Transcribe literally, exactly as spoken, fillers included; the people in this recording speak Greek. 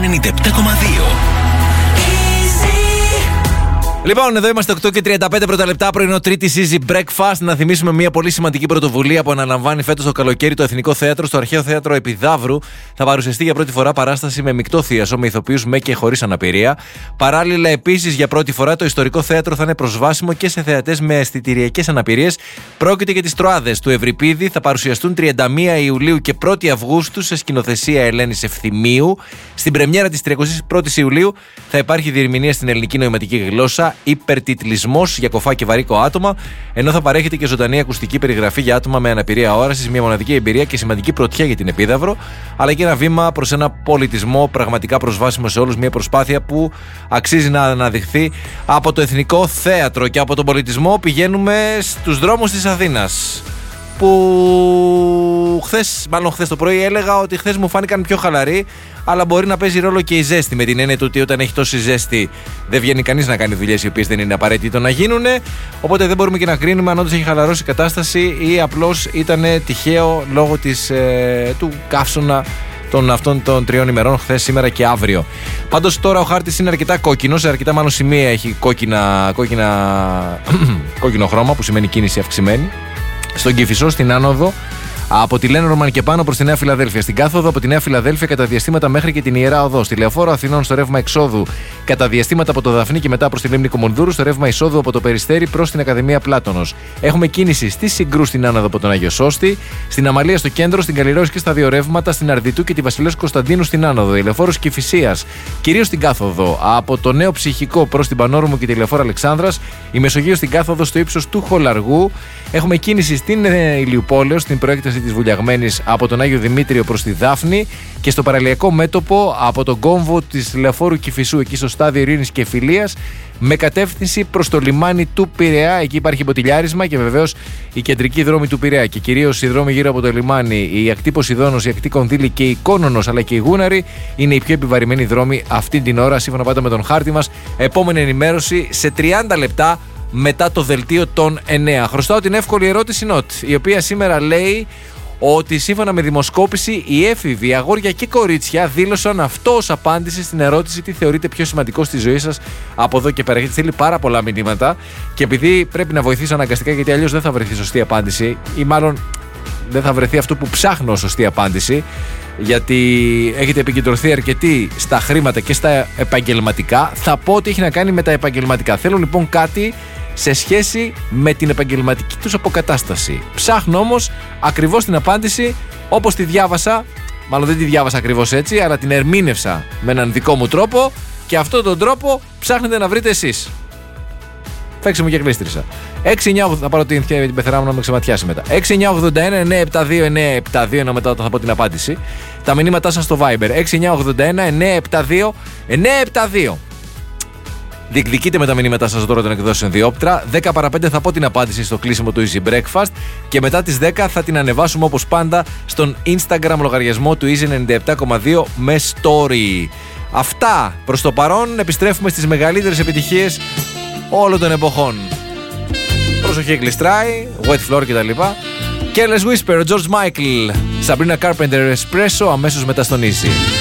ενενήντα επτά κόμμα δύο. Λοιπόν, εδώ είμαστε οκτώ και τριάντα πέντε πρώτα λεπτά, πρωινό Τρίτη Easy Breakfast. Να θυμίσουμε μια πολύ σημαντική πρωτοβουλία που αναλαμβάνει φέτος το καλοκαίρι το Εθνικό Θέατρο. Στο Αρχαίο Θέατρο Επιδαύρου θα παρουσιαστεί για πρώτη φορά παράσταση με μεικτό θίασο, με ηθοποιούς με και χωρίς αναπηρία. Παράλληλα, επίσης, για πρώτη φορά το Ιστορικό Θέατρο θα είναι προσβάσιμο και σε θεατές με αισθητηριακές αναπηρίες. Πρόκειται για τις Τροάδες του Ευρυπίδη. Θα παρουσιαστούν τριάντα μία Ιουλίου και πρώτη Αυγούστου σε σκηνοθεσία Ελένης Ευθυμίου. Στην πρεμιέρα της τριαντάτη πρώτη Ιουλίου θα υπάρχει διερμηνία στην ελληνική νοηματική γλώσσα, υπερτιτλισμός για κοφά και βαρύκο άτομα, ενώ θα παρέχεται και ζωντανή ακουστική περιγραφή για άτομα με αναπηρία όρασης, μια μοναδική εμπειρία και σημαντική πρωτιά για την Επίδαυρο, αλλά και ένα βήμα προς ένα πολιτισμό πραγματικά προσβάσιμο σε όλους, μια προσπάθεια που αξίζει να αναδειχθεί από το Εθνικό Θέατρο. Και από τον πολιτισμό πηγαίνουμε στους δρόμους της Αθήνας, που χθες, μάλλον χθες το πρωί έλεγα ότι χθες μου φάνηκαν πιο χαλαροί, αλλά μπορεί να παίζει ρόλο και η ζέστη, με την έννοια του ότι όταν έχει τόση ζέστη δεν βγαίνει κανείς να κάνει δουλειές οι οποίες δεν είναι απαραίτητο να γίνουν. Οπότε δεν μπορούμε και να κρίνουμε αν όντως έχει χαλαρώσει η κατάσταση ή απλώς ήταν τυχαίο λόγω της, ε, του καύσωνα των αυτών των τριών ημερών, χθες, σήμερα και αύριο. Πάντως τώρα ο χάρτης είναι αρκετά κόκκινος, σε αρκετά μάλλον σημεία έχει κόκκινα, κόκκινα, κόκκινο χρώμα, που σημαίνει κίνηση αυξημένη. Στον Κηφισό, στην άνοδο από τη Λένορμαν και πάνω προς τη Νέα Φιλαδέλφια. Στην κάθοδο από τη Νέα Φιλαδέλφια κατά διαστήματα μέχρι και την Ιερά Οδό. Στη Λεωφόρο Αθηνών στο ρεύμα εξόδου κατά διαστήματα από το Δαφνί και μετά προς τη Λίμνη Κομονδούρου. Στο ρεύμα εισόδου από το Περιστέρι προς την Ακαδημία Πλάτωνος. Έχουμε κίνηση στη Συγκρού στην άνοδο από τον Άγιο Σώστη. Στην Αμαλία στο κέντρο, στην Καλλιρόηση και στα δύο ρεύματα. Στην Αρδιτού και τη Βασιλέως Κωνσταντίνου στην άνοδο. Η Λεωφόρο Κηφισίας κυρίως στην κάθοδο από το Νέο Ψυχικό προς την Πανόρμου και τη Λεωφόρο Αλεξάνδρας. Η Μεσογείο στην κάθοδο στο ύψος του Χολαργού. Έχουμε κίνηση στην Ηλιουπόλεως, στην προέκταση της Βουλιαγμένης από τον Άγιο Δημήτριο προς τη Δάφνη και στο παραλιακό μέτωπο από τον κόμβο της Λεωφόρου Κηφισού, εκεί στο στάδιο Ειρήνης και Φιλίας, με κατεύθυνση προς το λιμάνι του Πειραιά. Εκεί υπάρχει μποτιλιάρισμα και βεβαίως η κεντρική δρόμη του Πειραιά και κυρίως οι δρόμοι γύρω από το λιμάνι, η ακτή Ποσειδώνος, η ακτή Κονδύλη και η Κόνονος αλλά και η Γούναρη είναι οι πιο επιβαρημένοι δρόμοι αυτή την ώρα, σύμφωνα πάντα με τον χάρτη μας. Επόμενη ενημέρωση σε τριάντα λεπτά μετά το δελτίο των εννέα. Χρωστάω την εύκολη ερώτηση Νότ, η οποία σήμερα λέει ότι σύμφωνα με δημοσκόπηση οι έφηβοι, αγόρια και κορίτσια δήλωσαν αυτό ως απάντηση στην ερώτηση τι θεωρείτε πιο σημαντικό στη ζωή σας από εδώ και πέρα. Γιατί στείλει πάρα πολλά μηνύματα και επειδή πρέπει να βοηθήσω αναγκαστικά, γιατί αλλιώς δεν θα βρεθεί σωστή απάντηση, ή μάλλον δεν θα βρεθεί αυτό που ψάχνω σωστή απάντηση, γιατί έχετε επικεντρωθεί αρκετοί στα χρήματα και στα επαγγελματικά, θα πω ότι έχει να κάνει με τα επαγγελματικά. Θέλω λοιπόν κάτι σε σχέση με την επαγγελματική τους αποκατάσταση. Ψάχνω όμως ακριβώς την απάντηση όπως τη διάβασα, μάλλον δεν τη διάβασα ακριβώς έτσι, αλλά την ερμήνευσα με έναν δικό μου τρόπο και αυτόν τον τρόπο ψάχνετε να βρείτε εσείς. Φέξε μου και γλίστρισα. έξι εννιά θα πάρω την πεθερά μου να με ξεματιάσει μετά. έξι εννιά ογδόντα ένα εννιά επτά δύο εννιά επτά δύο, ενώ μετά όταν θα πω την απάντηση. Τα μηνύματά σας στο Viber έξι εννιά ογδόντα ένα εννιά επτά δύο εννιά επτά δύο. Διεκδικείτε με τα μηνύματά σας τώρα των εκδόσεων Διόπτρα. δέκα παρά πέντε θα πω την απάντηση στο κλείσιμο του Easy Breakfast και μετά τις δέκα θα την ανεβάσουμε όπως πάντα στον Instagram λογαριασμό του Easy ενενήντα επτά κόμμα δύο με story. Αυτά προς το παρόν. Επιστρέφουμε στις μεγαλύτερες επιτυχίες όλων των εποχών. Προσοχή, γλιστράει, wet floor κτλ. Careless Whisper, George Michael, Sabrina Carpenter, Espresso, αμέσως μετά στον Easy.